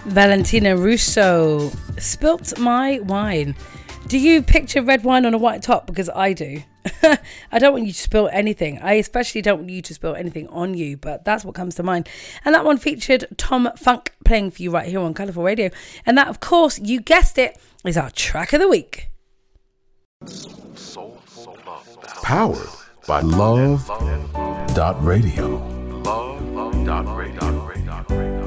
Valentina Russo, Spilt My Wine. Do you picture red wine on a white top? Because I do. I don't want you to spill anything. I especially don't want you to spill anything on you, but that's what comes to mind. And that one featured Tom Funk playing for you right here on Colourful Radio. And that, of course, you guessed it, is our track of the week. Powered by Love.Radio. Love.radio.